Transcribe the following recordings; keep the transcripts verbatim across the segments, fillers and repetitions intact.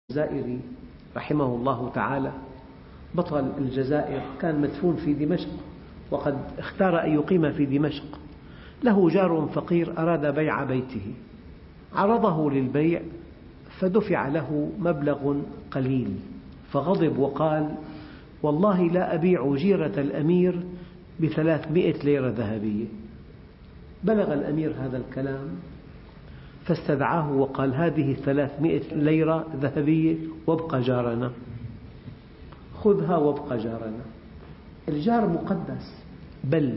الجزائري رحمه الله تعالى بطل الجزائر، كان مدفون في دمشق وقد اختار أن يقيم في دمشق. له جار فقير أراد بيع بيته، عرضه للبيع فدفع له مبلغ قليل، فغضب وقال: والله لا أبيع جيرة الأمير بثلاثمئة ليرة ذهبية. بلغ الأمير هذا الكلام فاستدعاه وقال: هذه ثلاثمئة ليرة ذهبية وابقى جارنا، خذها وابقى جارنا. الجار مقدس، بل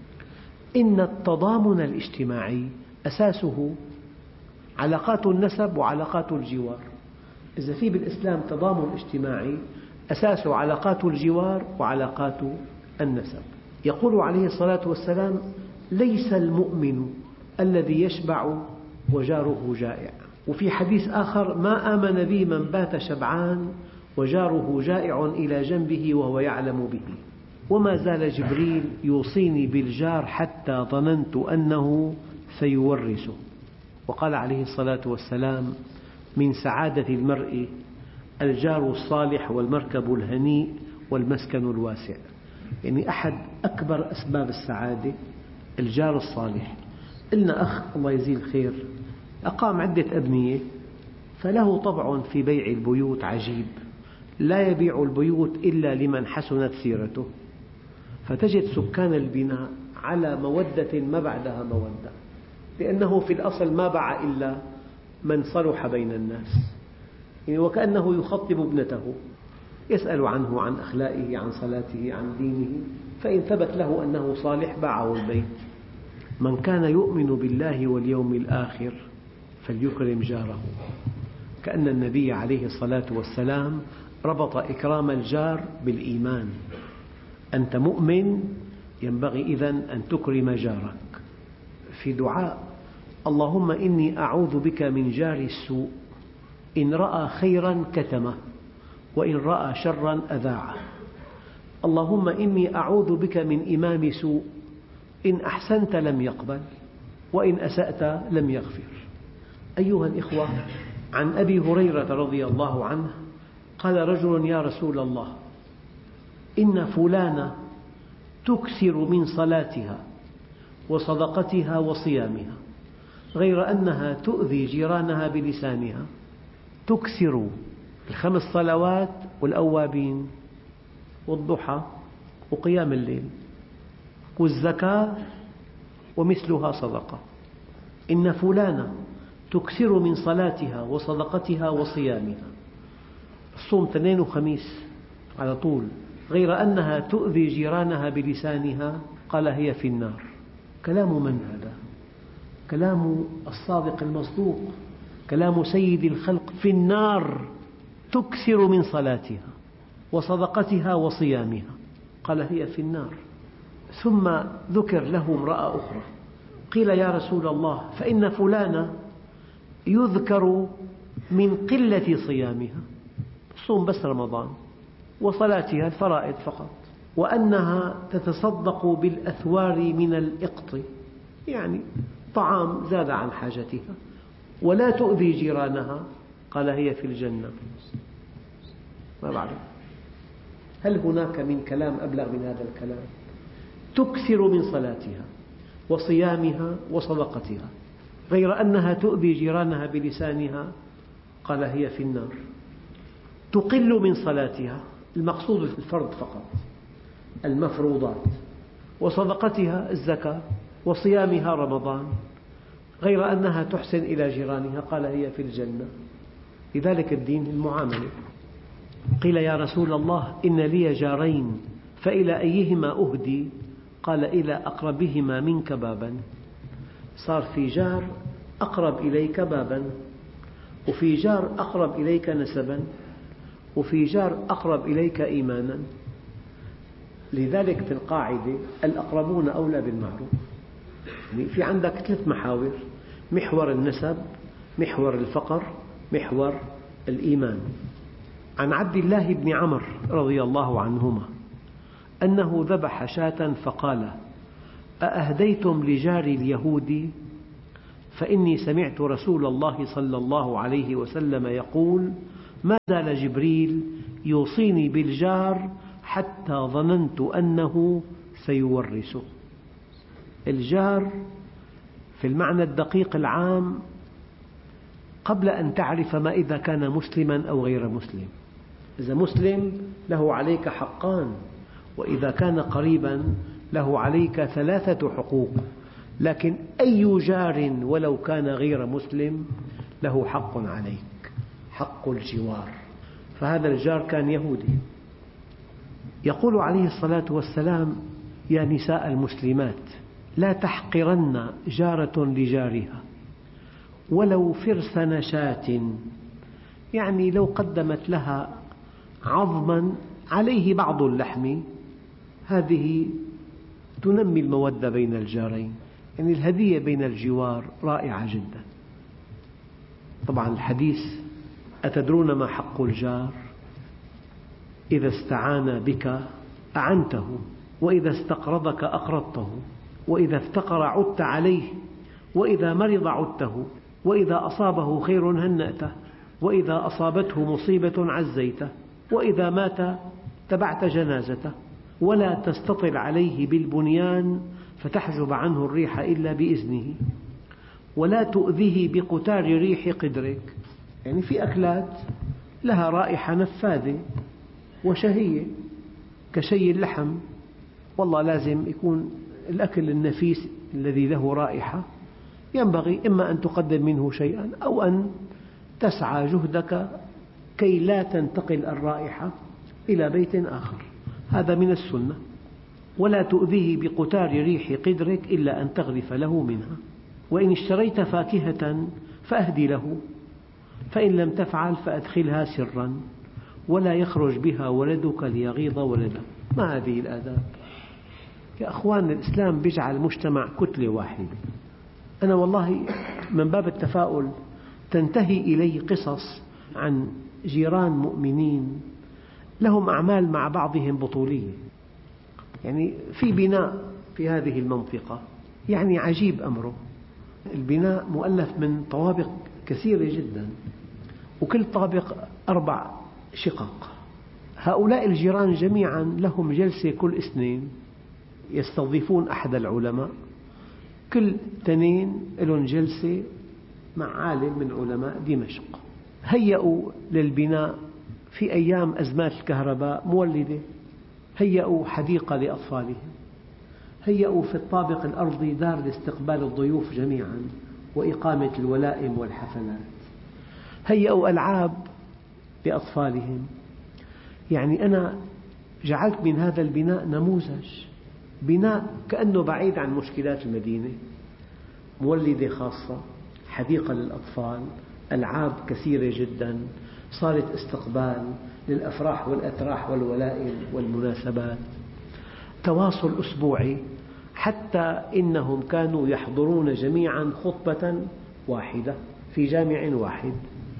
إن التضامن الاجتماعي أساسه علاقات النسب وعلاقات الجوار. إذا في بالإسلام تضامن اجتماعي أساسه علاقات الجوار وعلاقات النسب. يقول عليه الصلاة والسلام: ليس المؤمن الذي يشبع وجاره جائع. وفي حديث آخر: ما آمن بي من بات شبعان وجاره جائع إلى جنبه وهو يعلم به. وما زال جبريل يوصيني بالجار حتى ظننت أنه سيورثه. وقال عليه الصلاة والسلام: من سعادة المرء الجار الصالح والمركب الهنيء والمسكن الواسع. يعني أحد أكبر أسباب السعادة الجار الصالح. إلنا أخ الله يجزيه الخير أقام عدة أبنية، فله طبع في بيع البيوت عجيب، لا يبيع البيوت إلا لمن حسنت سيرته، فتجد سكان البناء على مودة ما بعدها مودة، لأنه في الأصل ما باع إلا من صلح بين الناس، يعني وكأنه يخطب ابنته، يسأل عنه، عن أخلاقه، عن صلاته، عن دينه، فإن ثبت له أنه صالح باعه البيت. من كان يؤمن بالله واليوم الآخر فليكرم جاره. كأن النبي عليه الصلاة والسلام ربط إكرام الجار بالإيمان. أنت مؤمن، ينبغي إذن أن تكرم جارك. في دعاء: اللهم إني أعوذ بك من جار السوء، إن رأى خيرا كتمه وإن رأى شرا أذاعه. اللهم إني أعوذ بك من إمام سوء، إن أحسنت لم يقبل وإن أسأت لم يغفر. أيها الإخوة، عن أبي هريرة رضي الله عنه قال رجل: يا رسول الله، إن فلانة تكثر من صلاتها وصدقتها وصيامها، غير أنها تؤذي جيرانها بلسانها. تكثر الخمس صلوات والأوابين والضحى وقيام الليل والزكاة ومثلها صدقة. إن فلانة تكثر من صلاتها وصدقتها وصيامها، الصوم اثنين وخميس على طول، غير أنها تؤذي جيرانها بلسانها، قال هي في النار. كلام من هذا؟ كلام الصادق المصدوق، كلام سيد الخلق. في النار، تكثر من صلاتها وصدقتها وصيامها، قال هي في النار. ثم ذكر له امرأة أخرى، قيل: يا رسول الله، فإن فلانة يذكر من قلة صيامها، صوم بس رمضان، وصلاتها الفرائض فقط، وأنها تتصدق بالأثوار من الإقط، يعني طعام زاد عن حاجتها، ولا تؤذي جيرانها، قال هي في الجنة. ما بعرف هل هناك من كلام أبلغ من هذا الكلام؟ تكثر من صلاتها وصيامها وصدقتها، غير أنها تؤذي جيرانها بلسانها، قال هي في النار. تقل من صلاتها، المقصود الفرض فقط، المفروضات، وصدقتها الزكاة، وصيامها رمضان، غير أنها تحسن إلى جيرانها، قال هي في الجنة. لذلك الدين المعاملة. قيل: يا رسول الله، إن لي جارين، فإلى أيهما أهدي؟ قال: إلى أقربهما منك بابا. صار في جار أقرب إليك بابا، وفي جار أقرب إليك نسبا، وفي جار أقرب إليك إيمانا. لذلك في القاعدة: الأقربون أولى بالمعروف. يعني في عندك ثلاث محاور: محور النسب، محور الفقر، محور الإيمان. عن عبد الله بن عمرو رضي الله عنهما أنه ذبح شاة فقال: أأهديتم لجاري اليهودي؟ فإني سمعت رسول الله صلى الله عليه وسلم يقول: ما زال جبريل يوصيني بالجار حتى ظننت أنه سيورثه. الجار في المعنى الدقيق العام قبل أن تعرف ما إذا كان مسلما أو غير مسلم. إذا مسلم له عليك حقان، وإذا كان قريبا له عليك ثلاثة حقوق، لكن أي جار ولو كان غير مسلم له حق عليك، حق الجوار. فهذا الجار كان يهودي. يقول عليه الصلاة والسلام: يا نساء المسلمات لا تحقرن جارة لجارها ولو فرس نشاة، يعني لو قدمت لها عظما عليه بعض اللحم، هذه تنمي المودة بين الجارين. يعني الهدية بين الجوار رائعة جدا. طبعا الحديث: أتدرون ما حق الجار؟ إذا استعان بك أعنته، وإذا استقرضك أقرضته، وإذا افتقر عدت عليه، وإذا مرض عدته، وإذا أصابه خير هنأته، وإذا أصابته مصيبة عزيته، وإذا مات تبعت جنازته. ولا تستطل عليه بالبنيان فتحجب عنه الريح إلا بإذنه، ولا تؤذيه بقتار ريح قدرك. يعني في أكلات لها رائحة نفاذة وشهية كشي اللحم، والله لازم يكون الأكل النفيس الذي له رائحة ينبغي إما أن تقدم منه شيئا أو أن تسعى جهدك كي لا تنتقل الرائحة إلى بيت آخر، هذا من السنة. ولا تؤذيه بقتار ريح قدرك إلا أن تغرف له منها. وإن اشتريت فاكهة فأهدي له، فإن لم تفعل فأدخلها سرا، ولا يخرج بها ولدك ليغيظ ولده. ما هذه الآداب؟ يا أخوان، الإسلام يجعل المجتمع كتلة واحدة. أنا والله من باب التفاؤل تنتهي إلي قصص عن جيران مؤمنين لهم أعمال مع بعضهم بطولية. يعني في بناء في هذه المنطقة يعني عجيب أمره، البناء مؤلف من طوابق كثيرة جدا، وكل طابق أربع شقق. هؤلاء الجيران جميعا لهم جلسة كل اثنين، يستضيفون أحد العلماء، كل اثنين لهم جلسة مع عالم من علماء دمشق. هيئوا للبناء في أيام أزمات الكهرباء مولدة، هيئوا حديقة لأطفالهم، هيئوا في الطابق الأرضي دار لاستقبال الضيوف جميعا وإقامة الولائم والحفلات، هيئوا ألعاب لأطفالهم. يعني أنا جعلت من هذا البناء نموذج، بناء كأنه بعيد عن مشكلات المدينة، مولدة خاصة، حديقة للأطفال، ألعاب كثيرة جدا، صالة استقبال للأفراح والأتراح والولائم والمناسبات، تواصل أسبوعي، حتى إنهم كانوا يحضرون جميعا خطبة واحدة في جامع واحد،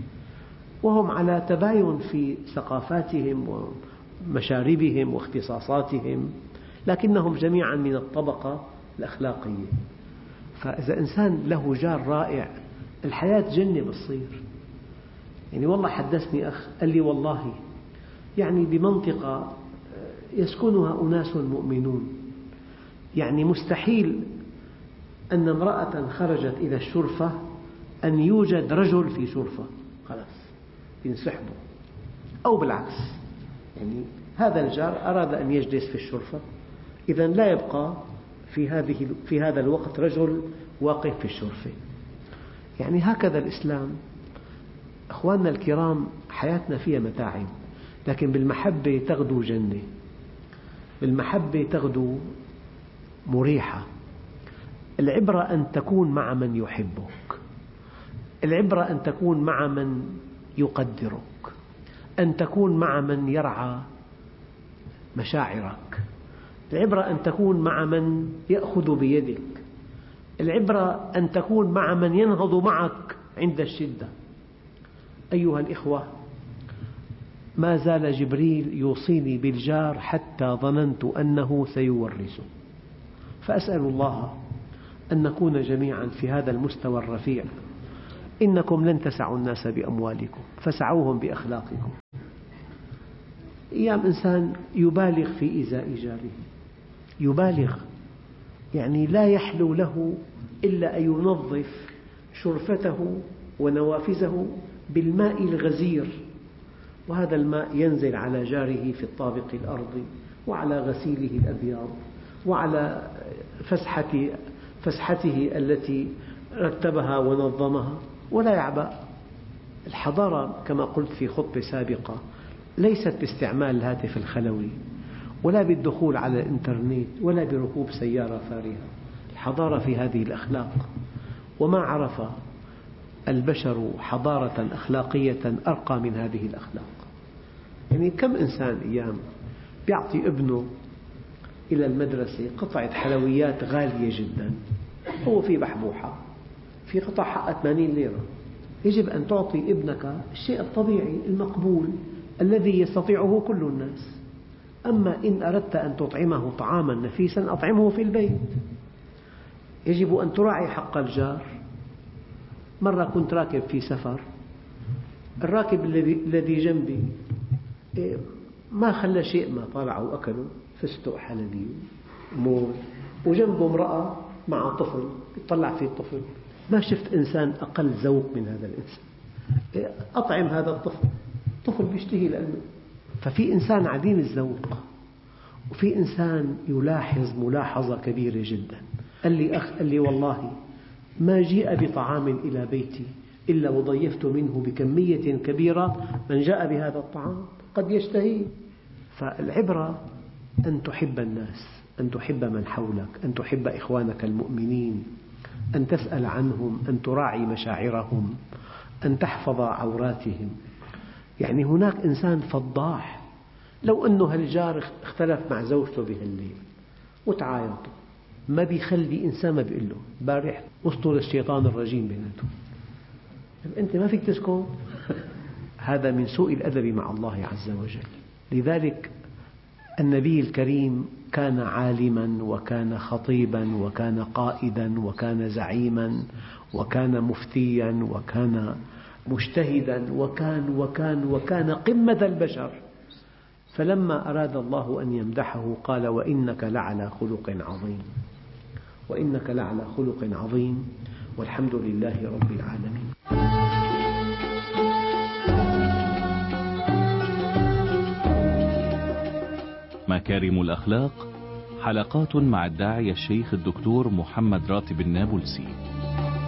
وهم على تباين في ثقافاتهم ومشاربهم واختصاصاتهم، لكنهم جميعا من الطبقة الأخلاقية. فإذا إنسان له جار رائع الحياة جنة بتصير. يعني والله حدثني أخ قال لي: والله يعني بمنطقة يسكنها أناس مؤمنون، يعني مستحيل أن امرأة خرجت إلى الشرفة أن يوجد رجل في شرفة، خلاص ينسحبوا، أو بالعكس، يعني هذا الجار أراد أن يجلس في الشرفة، إذا لا يبقى في هذه في هذا الوقت رجل واقف في الشرفة. يعني هكذا الإسلام. أخواننا الكرام، حياتنا فيها متاعب، لكن بالمحبة تغدو جنة، بالمحبة تغدو مريحة. العبرة أن تكون مع من يحبك، العبرة أن تكون مع من يقدرك، أن تكون مع من يرعى مشاعرك، العبرة أن تكون مع من يأخذ بيدك، العبرة أن تكون مع من ينهض معك عند الشدة. أيها الإخوة، ما زال جبريل يوصيني بالجار حتى ظننت أنه سيورثه. فأسأل الله أن نكون جميعا في هذا المستوى الرفيع إنكم لن تسعوا الناس بأموالكم فسعوهم بأخلاقكم. أيام إنسان يبالغ في إيذاء جاره، يبالغ، يعني لا يحلو له إلا أن ينظف شرفته ونوافذه بالماء الغزير، وهذا الماء ينزل على جاره في الطابق الأرضي وعلى غسيله الأبيض وعلى فسحة فسحته التي رتبها ونظمها ولا يعبأ. الحضارة كما قلت في خطبة سابقة ليست باستعمال الهاتف الخلوي ولا بالدخول على الإنترنت ولا بركوب سيارة فارهة. الحضارة في هذه الأخلاق، وما عرف البشر حضارة أخلاقية أرقى من هذه الأخلاق. يعني كم إنسان أيام يعطي ابنه إلى المدرسة قطعة حلويات غالية جدا، هو في بحبوحة في قطع حقها ثمانين ليرة. يجب أن تعطي ابنك الشيء الطبيعي المقبول الذي يستطيعه كل الناس. أما إن أردت أن تطعمه طعاما نفيسا أطعمه في البيت. يجب أن تراعي حق الجار. مرة كنت راكب في سفر، الراكب الذي جنبي ما خلى شيء ما طالعوا وأكلوا فستق حلبي موز، وجنبه امرأة مع طفل يطلع في الطفل. ما شفت إنسان أقل ذوق من هذا الإنسان. أطعم هذا الطفل، طفل بيشتهي لأنه. ففي إنسان عديم الذوق، وفي إنسان يلاحظ ملاحظة كبيرة جدا. قال لي أخ قال لي والله ما جيء بطعام إلى بيتي إلا وضيفت منه بكمية كبيرة من جاء بهذا الطعام قد يشتهي. فالعبرة أن تحب الناس، أن تحب من حولك، أن تحب إخوانك المؤمنين، أن تسأل عنهم، أن تراعي مشاعرهم، أن تحفظ عوراتهم. يعني هناك إنسان فضاح، لو أنه هالجار اختلف مع زوجته بهالليل وتعايطوا ما بيخلي إنسان ما بيقول له بارح أسطر الشيطان الرجيم بيناتهم، أنت ما فيك تسكت. هذا من سوء الأدب مع الله عز وجل. لذلك النبي الكريم كان عالما وكان خطيبا وكان قائدا وكان زعيما وكان مفتيا وكان مجتهدا وكان وكان وكان قمة البشر. فلما أراد الله أن يمدحه قال وإنك لعلى خلق عظيم، وإنك لعلى خلق عظيم، والحمد لله رب العالمين. مكارم الأخلاق، حلقات مع الداعية الشيخ الدكتور محمد راتب النابلسي.